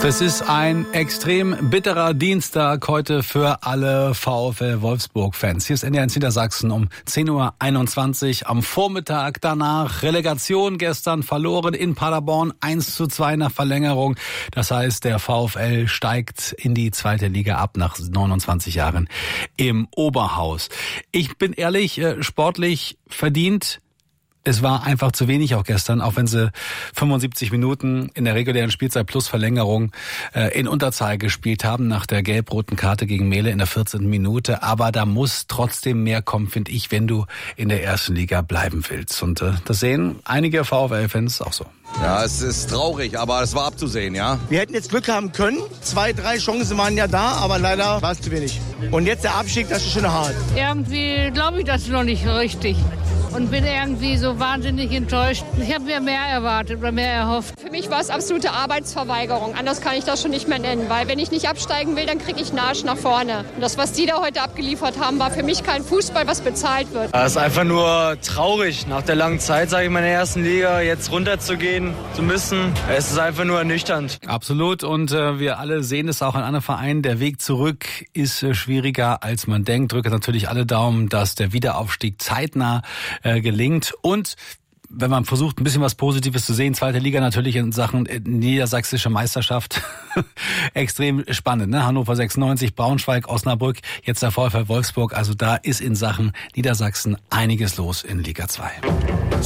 Das ist ein extrem bitterer Dienstag heute für alle VfL Wolfsburg-Fans. Hier ist NDR1 Niedersachsen um 10:21 Uhr am Vormittag. Danach Relegation gestern verloren in Paderborn 1:2 nach Verlängerung. Das heißt, der VfL steigt in die zweite Liga ab nach 29 Jahren im Oberhaus. Ich bin ehrlich, sportlich verdient. Es war einfach zu wenig auch gestern, auch wenn sie 75 Minuten in der regulären Spielzeit plus Verlängerung in Unterzahl gespielt haben nach der gelb-roten Karte gegen Mehle in der 14. Minute. Aber da muss trotzdem mehr kommen, finde ich, wenn du in der ersten Liga bleiben willst. Und das sehen einige VfL-Fans auch so. Ja, es ist traurig, aber es war abzusehen, ja. Wir hätten jetzt Glück haben können. 2, 3 Chancen waren ja da, aber leider war es zu wenig. Und jetzt der Abstieg, das ist schon hart. Irgendwie glaube ich das noch nicht richtig. Und bin irgendwie so wahnsinnig enttäuscht. Ich habe mir mehr erwartet oder mehr erhofft. Für mich war es absolute Arbeitsverweigerung. Anders kann ich das schon nicht mehr nennen. Weil wenn ich nicht absteigen will, dann kriege ich einen Arsch nach vorne. Und das, was die da heute abgeliefert haben, war für mich kein Fußball, was bezahlt wird. Es ist einfach nur traurig, nach der langen Zeit, sage ich mal, in der ersten Liga jetzt runterzugehen zu müssen. Es ist einfach nur ernüchternd. Absolut. Und wir alle sehen es auch an anderen Vereinen. Der Weg zurück ist schwieriger, als man denkt. Drücke natürlich alle Daumen, dass der Wiederaufstieg zeitnah gelingt. Und wenn man versucht, ein bisschen was Positives zu sehen, zweite Liga natürlich in Sachen niedersächsische Meisterschaft extrem spannend. Ne? Hannover 96, Braunschweig, Osnabrück, jetzt der VfL Wolfsburg. Also da ist in Sachen Niedersachsen einiges los in Liga 2.